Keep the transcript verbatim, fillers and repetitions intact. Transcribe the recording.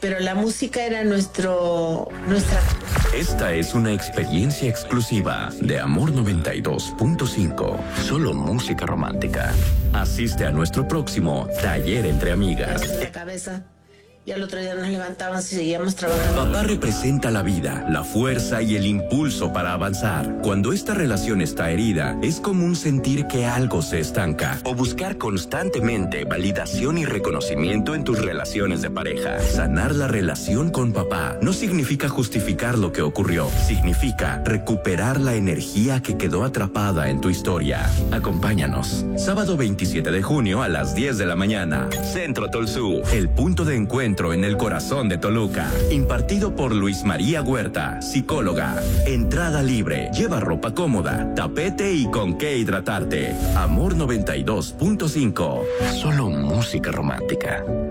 pero la música era nuestro, nuestra... Esta es una experiencia exclusiva de Amor noventa y dos punto cinco. Solo música romántica. Asiste a nuestro próximo Taller entre Amigas. La cabeza. Y al otro día nos levantábamos y seguíamos trabajando. Papá representa la vida, la fuerza y el impulso para avanzar. Cuando esta relación está herida, es común sentir que algo se estanca o buscar constantemente validación y reconocimiento en tus relaciones de pareja. Sanar la relación con papá no significa justificar lo que ocurrió, significa recuperar la energía que quedó atrapada en tu historia. Acompáñanos. Sábado veintisiete de junio a las diez de la mañana. Centro Tolsú, el punto de encuentro en el corazón de Toluca. Impartido por Luis María Huerta, psicóloga. Entrada libre. Lleva ropa cómoda, tapete y con qué hidratarte. Amor noventa y dos punto cinco. Solo música romántica.